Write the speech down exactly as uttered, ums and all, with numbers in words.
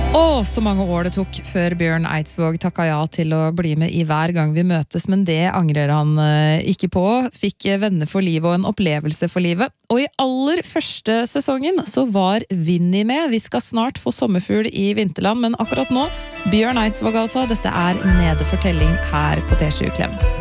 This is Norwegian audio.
Åh, så mange år det tok før Bjørn Eidsvåg takka ja til å bli med i Hver gang vi møtes, men det angrer han eh, ikke på. Fikk venner for livet og en opplevelse for livet. Og i aller første sesongen så var Vinni med. Vi skal snart få sommerfugl i vinterland, men akkurat nå, Bjørn Eidsvåg altså, dette er Nede fortelling her på P sju Klem.